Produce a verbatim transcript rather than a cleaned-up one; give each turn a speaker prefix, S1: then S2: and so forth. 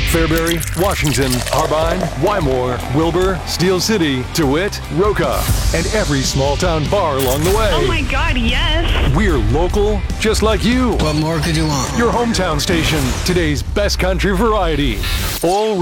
S1: Fairbury, Washington, Harbine, Wymore, Wilbur, Steel City, DeWitt, Roca, and every small town bar along the way.
S2: Oh my God, yes.
S1: We're local, just like you.
S3: What more could you want?
S1: Your hometown station, today's best country variety. All